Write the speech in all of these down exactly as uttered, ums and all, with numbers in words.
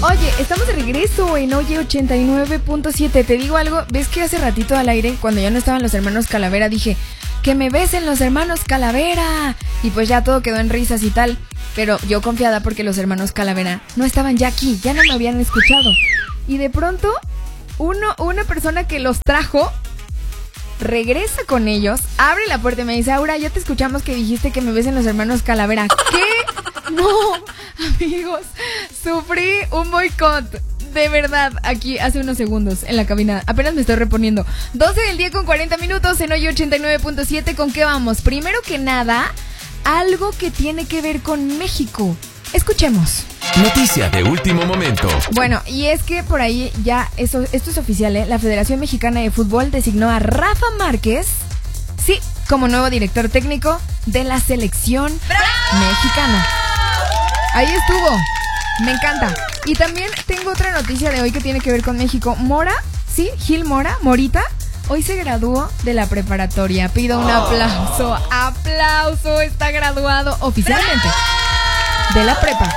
Oye, estamos de regreso en Oye ochenta y nueve punto siete. Te digo algo, ¿ves que hace ratito al aire, cuando ya no estaban los hermanos Calavera, dije, que me besen los hermanos Calavera? Y pues ya todo quedó en risas y tal. Pero yo confiada porque los hermanos Calavera no estaban ya aquí, ya no me habían escuchado. Y de pronto, uno, una persona que los trajo regresa con ellos, abre la puerta y me dice, Aura, ya te escuchamos que dijiste que me besen los hermanos Calavera. ¿Qué? No, amigos, sufrí un boicot. De verdad, aquí hace unos segundos en la cabina. Apenas me estoy reponiendo. doce del día con cuarenta minutos en Oye ochenta y nueve punto siete. ¿Con qué vamos? Primero que nada, algo que tiene que ver con México. Escuchemos. Noticia de último momento. Bueno, y es que por ahí ya, eso, esto es oficial, ¿eh? La Federación Mexicana de Fútbol designó a Rafa Márquez, sí, como nuevo director técnico de la selección ¡bravo! Mexicana. Ahí estuvo. Me encanta. Y también tengo otra noticia de hoy que tiene que ver con México. Mora, sí, Gil Mora, Morita, hoy se graduó de la preparatoria. Pido un aplauso. Aplauso, está graduado oficialmente de la prepa.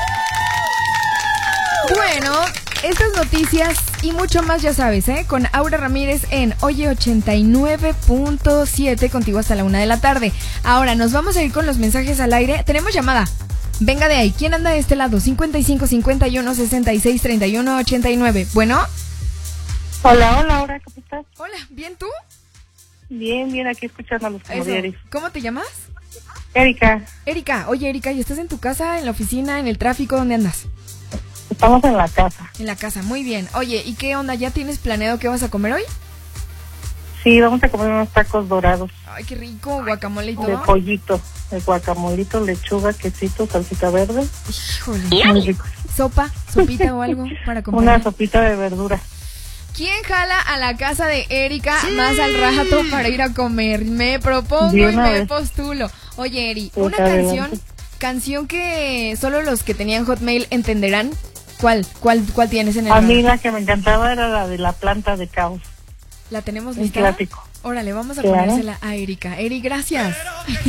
Bueno, estas noticias y mucho más ya sabes, ¿eh? Con Aura Ramírez en Oye ochenta y nueve punto siete, contigo hasta la una de la tarde. Ahora nos vamos a ir con los mensajes al aire. Tenemos llamada. Venga de ahí. ¿Quién anda de este lado? cincuenta y cinco, cincuenta y uno, sesenta y seis, treinta y uno, ochenta y nueve. Bueno. Hola, hola, Aura, ¿cómo estás? Hola, ¿bien tú? Bien, bien, aquí escuchándolos como diarios. ¿Cómo te llamas? Erika. Erika, oye Erika, ¿y estás en tu casa, en la oficina, en el tráfico? ¿Dónde andas? Estamos en la casa. En la casa, muy bien. Oye, ¿y qué onda? ¿Ya tienes planeado qué vas a comer hoy? Sí, vamos a comer unos tacos dorados. Ay, qué rico, guacamole y todo. De pollito, de guacamolito, lechuga, quesito, salsita verde. Híjole. Muy rico. ¿Sopa, sopita o algo para comer? Una sopita de verdura. ¿Quién jala a la casa de Erika sí. más al rato para ir a comer? Me propongo y me vez. postulo. Oye, Eri, pues una adelante. canción, canción que solo los que tenían Hotmail entenderán. ¿Cuál? ¿Cuál, cuál tienes en el A mí la que me encantaba era la de La Planta de Caos. ¿La tenemos Un lista? clásico. Órale, vamos a claro. ponérsela a Erika. Eri, gracias.